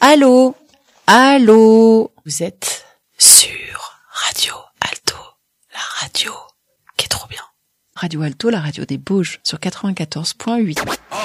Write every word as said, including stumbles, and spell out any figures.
Allô? Allô? Vous êtes sur Radio Alto, la radio qui est trop bien. Radio Alto, la radio des Bauges, sur quatre-vingt-quatorze point huit.